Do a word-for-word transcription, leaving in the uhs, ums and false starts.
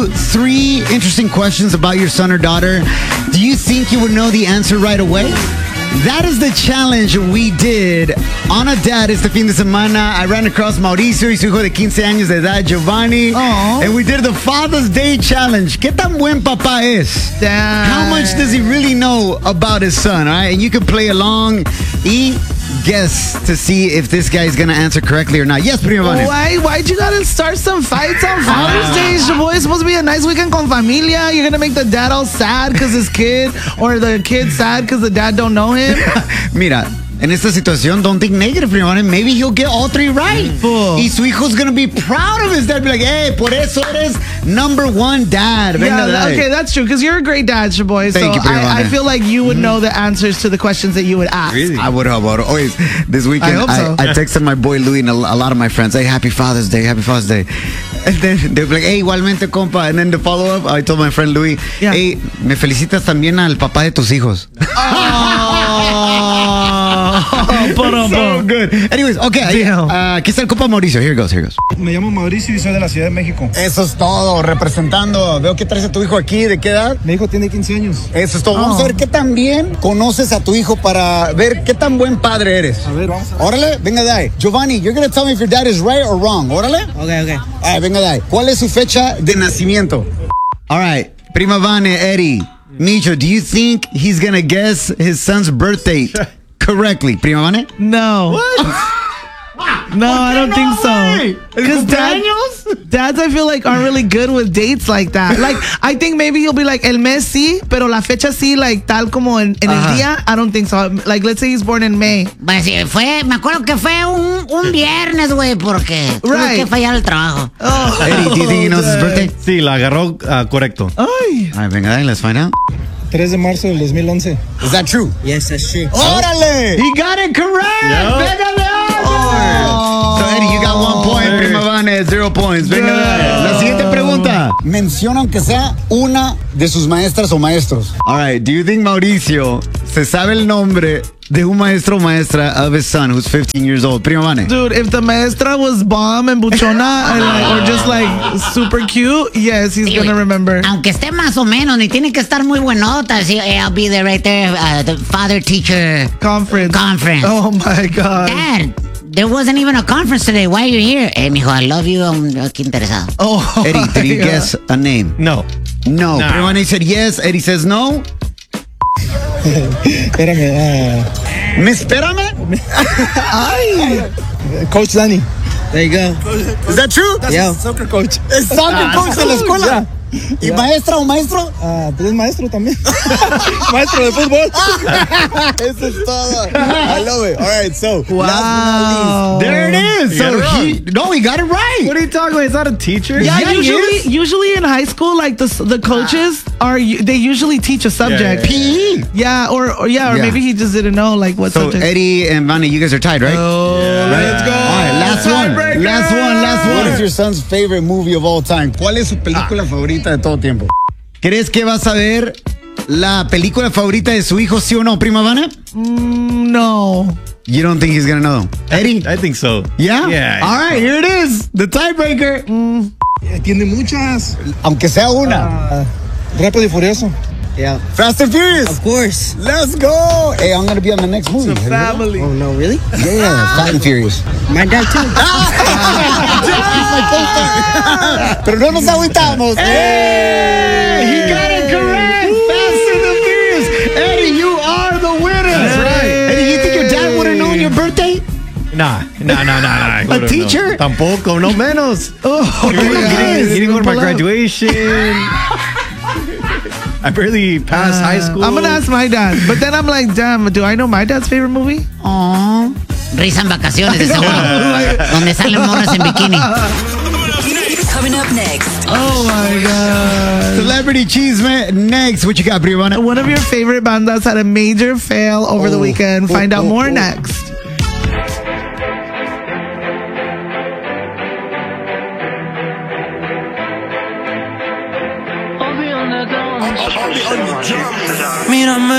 Three interesting questions about your son or daughter. Do you think you would know the answer right away? That is the challenge we did on a dad este fin de semana. I ran across Mauricio y su hijo de quince años de edad, Giovanni. Aww. And we did the Father's Day challenge. ¿Qué tan buen papá es? Damn. How much does he really know about his son? All right? And you can play along y guess to see if this guy is going to answer correctly or not. Yes, Primo Vane. Why? Why'd you gotta start some fights on Father's Day? Your boy, it's supposed to be a nice weekend con familia. You're gonna make the dad all sad because his kid, or the kid sad because the dad don't know him. Mira, en esta situación, don't think negative, Primo Vane. Maybe he'll get all three right. Fool. Y su hijo's going to be proud of his dad. Be like, hey, por eso eres number one dad. Venga, Yeah, dale. okay, that's true because you're a great dad, your boy. So Thank you, Primo I, I Vane. feel like you would know the answers to the questions that you would ask. Really? I would hope. Always this weekend, I hope so. I, I texted my boy Louis and a, a lot of my friends, hey, happy Father's Day, happy Father's Day. And then they'd be like, hey, igualmente, compa. And then the follow-up, I told my friend Louis, Yeah. hey, me felicitas también al papá de tus hijos. Oh, So good. Anyways, okay. Damn. Uh, aquí está el compa Mauricio. Here goes, here goes. Me llamo Mauricio y soy de la Ciudad de México. Eso es todo, representando. Veo que traes a tu hijo aquí. ¿De qué edad? Mi hijo tiene quince años. Eso es todo. Vamos Oh. a ver qué tan bien conoces a tu hijo para ver qué tan buen padre eres. A ver, vamos a ver. Órale, venga de ahí. Giovanni, you're going to tell me if your dad is right or wrong. Órale. Okay, okay. All right, venga de ahí. ¿Cuál es su fecha de nacimiento? All right. Prima Vane, Eddie, Micho, do you think he's going to guess his son's birth date correctly? Prima Vane? No. No, I don't think so. Because dad, dads, I feel like aren't really good with dates like that. Like, I think maybe he'll be like, el mes sí, pero la fecha sí, like, tal como en, en el Ajá. día. I don't think so. Like, let's say he's born in May. Pues sí, fue, me acuerdo que fue un, un viernes, güey, porque tuve Right. que fallar el trabajo. Oh, Eddie, do you think he knows his birthday? Sí, la agarró ah, correcto. Ay. All right, venga de ahí. Let's find out. tres de marzo del dos mil once. Is that true? Yes, that's true. Órale! He got it correct! Yep. Venga de ahí. So, Eddie, you got one point. Prima Vane, zero points. Venga de ahí. La siguiente pregunta. Menciona aunque sea una de sus maestras o maestros. All right, do you think Mauricio se sabe el nombre de un maestro o maestra of his son who's fifteen years old? Prima Vane. Dude, if the maestra was bomb and buchona and like, or just like super cute, yes, he's Sí, gonna güey. remember. Aunque esté más o menos, ni tiene que estar muy buenota. Sí, eh, I'll be there right there, uh, the father-teacher Conference. conference. Oh my God. Dad, there wasn't even a conference today. Why are you here? Eh, mijo, I love you. I'm aquí interesado. Oh, Eddie, did you my God. guess a name? No. No. Nah. Prima Vane said yes. Eddie says no. Espérame. ¿Me espérame? ah, Coach Danny. There you go. Is that true? Yo. Soccer coach. Es soccer coach de la escuela. ¿Y maestra o maestro? Ah, pues es maestro también. Maestro de fútbol. Eso es todo. I love it. All right, so Wow. last but not least, there it is. You So got it he, no, he got it right. What are you talking about? He's not a teacher? Yeah, Yeah, he usually, is. usually in high school, like the the coaches are they usually teach a subject. yeah, P E. Yeah, or, or yeah, or Yeah. maybe he just didn't know like what So subject. Eddie and Vane, you guys are tied, right? Oh, let's go. All right, last one. Tiebreaker. Last one, last one. What is your son's favorite movie of all time? ¿Cuál es su película favorita de todo tiempo? ¿Crees que vas a ver la película favorita de su hijo, sí o no, Prima Vane? Mm, no. You don't think he's gonna know? Eddie? I think so. Yeah? Yeah. All right, here it is. The tiebreaker. Eh, Tiene muchas. Aunque sea una. Ah, Rápido y Furioso. Yeah. Fast and Furious. Of course. Let's go. Hey, I'm gonna be on the next movie. Have you heard? Family. Oh, no, really? Yeah, Fast and Furious. My dad, too. Pero no nos agüitamos. Hey, he got it correct. Fast and Furious. Eddie, you are the winner. That's right. Eddie, you think your dad would have known your birthday? Nah, nah, nah, nah, nah. I would've teacher? known. Tampoco, no menos. Oh, He didn't, he didn't- he didn't go to my Pull up. graduation. I barely passed high school. I'm gonna ask my dad, but then I'm like, damn, do I know my dad's favorite movie? Oh, risa en vacaciones, de seguro. Donde salen monos en bikini. Coming up next. Oh my God. Celebrity Cheeseman. Next, what you got, Prima? One of your favorite bandas had a major fail over the Oh, weekend. oh, Find out oh, more oh. next. Mírame